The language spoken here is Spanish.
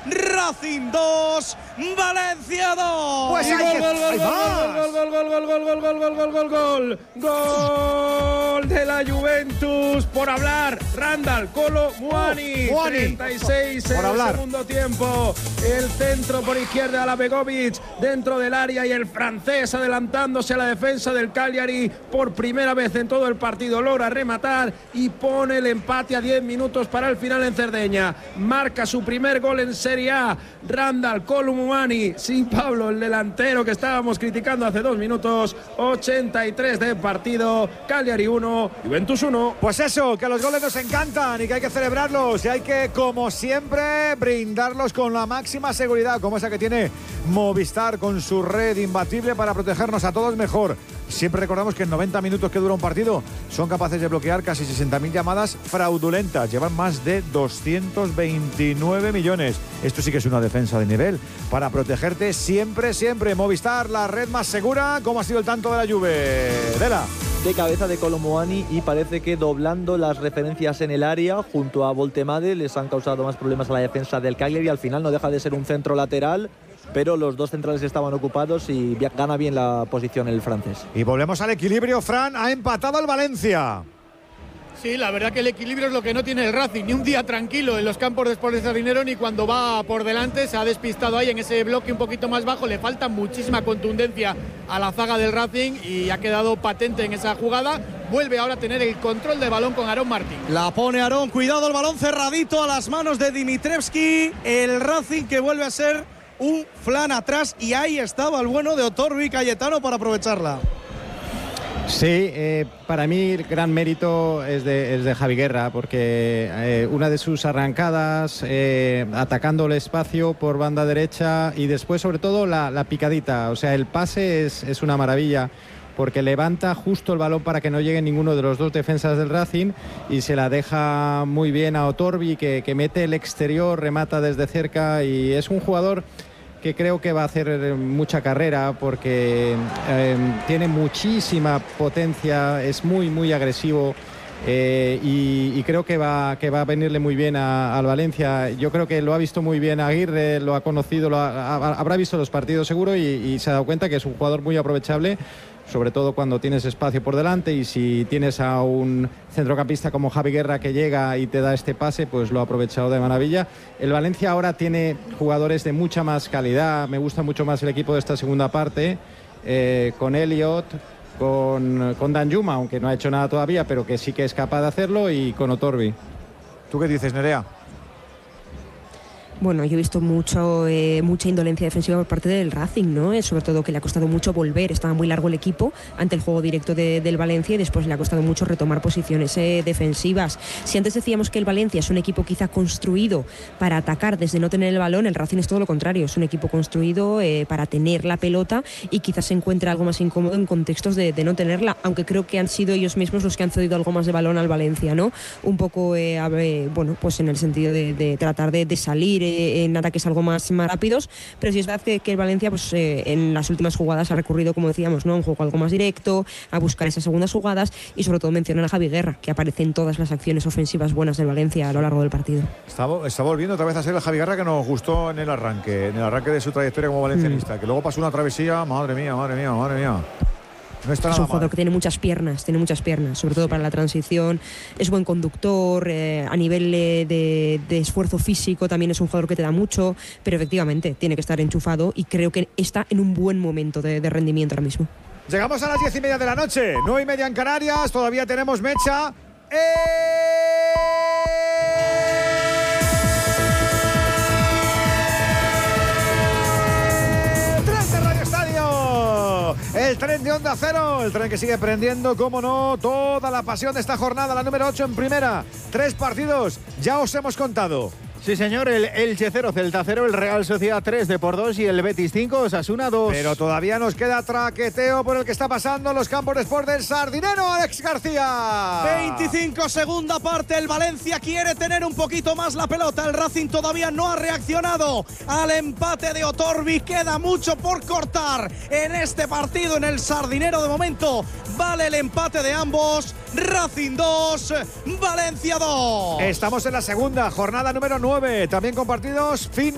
Racing 2, Valencia 2. Pues Gol de la Juventus por hablar. Randal Kolo Muani, 36 en el segundo tiempo. El centro por izquierda a la Begovic dentro del área y el francés adelantándose a la defensa del Cagliari por primera vez en todo el partido. Logra rematar y pone el empate a 10 minutos para el final en Cerdeña. Marca su primer gol en Serie A. Randal Kolo Muani. Sí, Pablo, el delantero que estábamos criticando hace 2 minutos. 83 de partido. Cagliari 1, Juventus 1. Pues eso, que los goles nos encantan y que hay que celebrarlos y hay que, como siempre, brindarlos con la máxima seguridad, como esa que tiene Movistar con su red imbatible para protegernos a todos mejor. Siempre recordamos que en 90 minutos que dura un partido son capaces de bloquear casi 60.000 llamadas fraudulentas. Llevan más de 229 millones. Esto sí que es una defensa de nivel para protegerte siempre, siempre. Movistar, la red más segura. ¿Cómo ha sido el tanto de la Juve? Dela. De cabeza de Kolo Muani y parece que doblando las referencias en el área junto a Voltemade les han causado más problemas a la defensa del Cagliari. Al final no deja de ser un centro lateral, pero los dos centrales estaban ocupados y gana bien la posición el francés. Y volvemos al equilibrio, Fran. Ha empatado el Valencia. Sí, la verdad que el equilibrio es lo que no tiene el Racing. Ni un día tranquilo en los campos de Sport de Sardinero, ni cuando va por delante. Se ha despistado ahí en ese bloque un poquito más bajo. Le falta muchísima contundencia a la zaga del Racing y ha quedado patente en esa jugada. Vuelve ahora a tener el control del balón con Aarón Martín. La pone Aarón, cuidado, el balón cerradito a las manos de Dimitrievski. El Racing que vuelve a ser un flan atrás y ahí estaba el bueno de Otorbi Cayetano para aprovecharla. Sí, para mí el gran mérito es de Javi Guerra, porque una de sus arrancadas, atacando el espacio por banda derecha y después sobre todo la picadita, o sea, el pase es una maravilla, porque levanta justo el balón para que no llegue ninguno de los dos defensas del Racing y se la deja muy bien a Otorbi, que mete el exterior, remata desde cerca y es un jugador que creo que va a hacer mucha carrera porque tiene muchísima potencia, es muy agresivo y creo que va a venirle muy bien al Valencia. Yo creo que lo ha visto muy bien Aguirre, lo ha conocido, habrá visto los partidos seguro y se ha dado cuenta que es un jugador muy aprovechable, sobre todo cuando tienes espacio por delante, y si tienes a un centrocampista como Javi Guerra que llega y te da este pase, pues lo ha aprovechado de maravilla. El Valencia ahora tiene jugadores de mucha más calidad, me gusta mucho más el equipo de esta segunda parte, con Elliot, con Danjuma, aunque no ha hecho nada todavía, pero que sí que es capaz de hacerlo, y con Otorbi. ¿Tú qué dices, Nerea? Bueno, yo he visto mucha indolencia defensiva por parte del Racing, ¿no? Sobre todo que le ha costado mucho volver, estaba muy largo el equipo ante el juego directo del Valencia y después le ha costado mucho retomar posiciones defensivas. Si antes decíamos que el Valencia es un equipo quizá construido para atacar desde no tener el balón, el Racing es todo lo contrario, es un equipo construido para tener la pelota y quizás se encuentre algo más incómodo en contextos de no tenerla, aunque creo que han sido ellos mismos los que han cedido algo más de balón al Valencia, ¿no? Un poco, bueno, pues en el sentido de tratar de salir en ataques algo más rápidos, pero sí es verdad que el Valencia pues en las últimas jugadas ha recurrido, como decíamos, ¿no?, a un juego algo más directo, a buscar esas segundas jugadas y sobre todo mencionar a Javi Guerra, que aparece en todas las acciones ofensivas buenas del Valencia a lo largo del partido. Está volviendo otra vez a ser el Javi Guerra que nos gustó en el arranque de su trayectoria como valencianista, que luego pasó una travesía, madre mía. No está es un jugador mal. que tiene muchas piernas, sobre todo para la transición, es buen conductor, a nivel de esfuerzo físico también es un jugador que te da mucho, pero efectivamente tiene que estar enchufado y creo que está en un buen momento de rendimiento ahora mismo. Llegamos a las 10:30 de la noche, 9:30 en Canarias, todavía tenemos mecha. El tren de Onda Cero, el tren que sigue prendiendo, cómo no, toda la pasión de esta jornada, la número 8 en primera. 3 partidos, ya os hemos contado. Sí, señor, el Elche 0, Celta 0, el Real Sociedad 3-2 y el Betis 5, Osasuna 2. Pero todavía nos queda traqueteo por el que está pasando en los campos de Sport del Sardinero, Alex García. 25 segunda parte, el Valencia quiere tener un poquito más la pelota, el Racing todavía no ha reaccionado al empate de Otorbi, queda mucho por cortar en este partido en el Sardinero. De momento vale el empate de ambos, Racing 2, Valencia 2. Estamos en la segunda jornada número 9, también con partidos fin